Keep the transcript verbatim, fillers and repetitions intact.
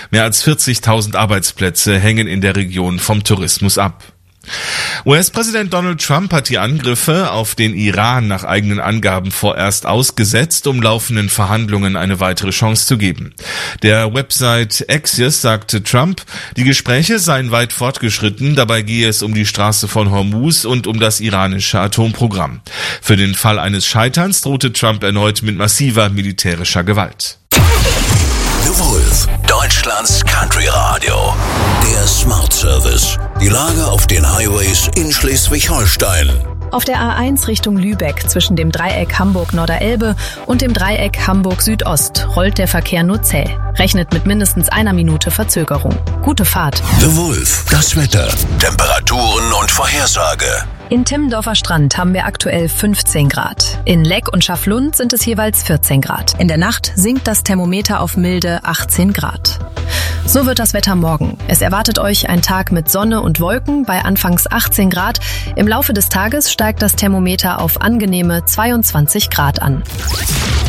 Mehr als vierzigtausend Arbeitsplätze hängen in der Region vom Tourismus ab. U S-Präsident Donald Trump hat die Angriffe auf den Iran nach eigenen Angaben vorerst ausgesetzt, um laufenden Verhandlungen eine weitere Chance zu geben. Der Website Axios sagte Trump, die Gespräche seien weit fortgeschritten, dabei gehe es um die Straße von Hormuz und um das iranische Atomprogramm. Für den Fall eines Scheiterns drohte Trump erneut mit massiver militärischer Gewalt. The Wolf, Deutschlands Country-Radio. Der Smart Service. Die Lage auf den Highways in Schleswig-Holstein. Auf der A eins Richtung Lübeck zwischen dem Dreieck Hamburg-Norderelbe und dem Dreieck Hamburg-Südost rollt der Verkehr nur zäh. Rechnet mit mindestens einer Minute Verzögerung. Gute Fahrt. The Wolf, das Wetter, Temperaturen und Vorhersage. In Timmendorfer Strand haben wir aktuell fünfzehn Grad. In Leck und Schaflund sind es jeweils vierzehn Grad. In der Nacht sinkt das Thermometer auf milde achtzehn Grad. So wird das Wetter morgen. Es erwartet euch ein Tag mit Sonne und Wolken bei anfangs achtzehn Grad. Im Laufe des Tages steigt das Thermometer auf angenehme zweiundzwanzig Grad an.